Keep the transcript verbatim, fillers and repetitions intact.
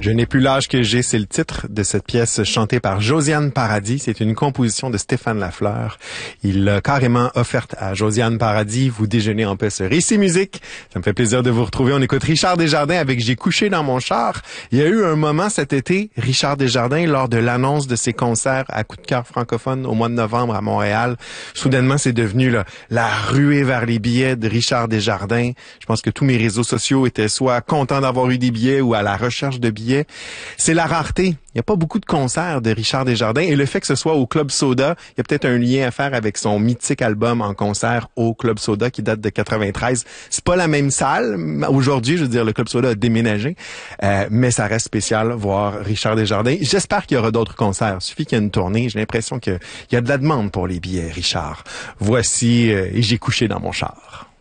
Je n'ai plus l'âge que j'ai, c'est le titre de cette pièce chantée par Josiane Paradis. C'est une composition de Stéphane Lafleur. Il l'a carrément offerte à Josiane Paradis. Vous déjeunez en paix sur Ici Musique. Ça me fait plaisir de vous retrouver. On écoute Richard Desjardins avec J'ai couché dans mon char. Il y a eu un moment cet été, Richard Desjardins, lors de l'annonce de ses concerts à Coup de cœur francophone au mois de novembre à Montréal. Soudainement, c'est devenu là, la ruée vers les billets de Richard Desjardins. Je pense que tous mes réseaux sociaux étaient soit contents d'avoir eu des billets ou à la recherche de billets. C'est la rareté. Il n'y a pas beaucoup de concerts de Richard Desjardins et le fait que ce soit au Club Soda, il y a peut-être un lien à faire avec son mythique album en concert au Club Soda qui date de quatre-vingt-treize. C'est pas la même salle. Aujourd'hui, je veux dire, le Club Soda a déménagé, euh, mais ça reste spécial voir Richard Desjardins. J'espère qu'il y aura d'autres concerts. Il suffit qu'il y ait une tournée. J'ai l'impression qu'il y a de la demande pour les billets, Richard. Voici euh, et j'ai couché dans mon char.